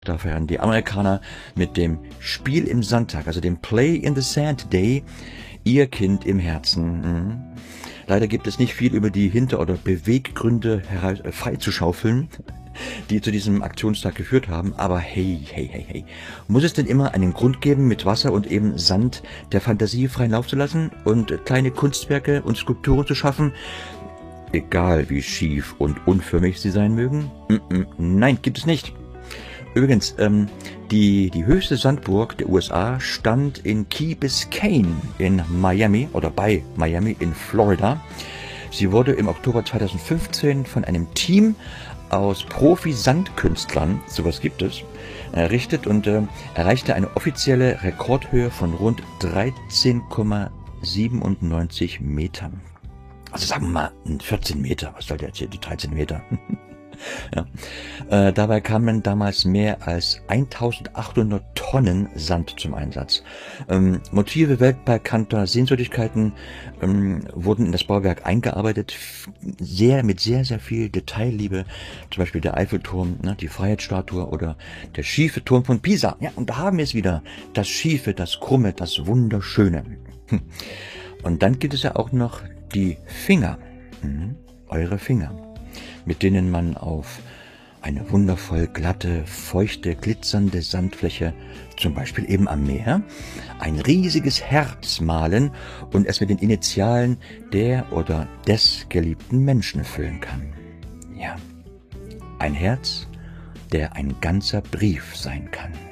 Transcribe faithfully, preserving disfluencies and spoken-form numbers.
Da feiern die Amerikaner mit dem Spiel im Sandtag, also dem Play in the Sand Day, ihr Kind im Herzen. Mhm. Leider gibt es nicht viel über die Hinter- oder Beweggründe äh, freizuschaufeln, die zu diesem Aktionstag geführt haben. Aber hey, hey, hey, hey. Muss es denn immer einen Grund geben, mit Wasser und eben Sand der Fantasie freien Lauf zu lassen und kleine Kunstwerke und Skulpturen zu schaffen? Egal wie schief und unförmig sie sein mögen? Nein, gibt es nicht. Übrigens, ähm, die, die höchste Sandburg der U S A stand in Key Biscayne in Miami oder bei Miami in Florida. Sie wurde im Oktober zweitausendfünfzehn von einem Team aus Profi-Sandkünstlern, sowas gibt es, errichtet und äh, erreichte eine offizielle Rekordhöhe von rund dreizehn Komma siebenundneunzig Metern. Also sagen wir mal vierzehn Meter, was soll der jetzt hier, die dreizehn Meter? Ja. Äh, dabei kamen damals mehr als eintausendachthundert Tonnen Sand zum Einsatz. Ähm, Motive weltbekannter Sehenswürdigkeiten ähm, wurden in das Bauwerk eingearbeitet, sehr mit sehr, sehr viel Detailliebe. Zum Beispiel der Eiffelturm, ne, die Freiheitsstatue oder der schiefe Turm von Pisa. Ja, und da haben wir es wieder. Das Schiefe, das Krumme, das Wunderschöne. Hm. Und dann gibt es ja auch noch die Finger. Mhm. Eure Finger, mit denen man auf eine wundervoll glatte, feuchte, glitzernde Sandfläche, zum Beispiel eben am Meer, ein riesiges Herz malen und es mit den Initialen der oder des geliebten Menschen füllen kann. Ja, ein Herz, der ein ganzer Brief sein kann.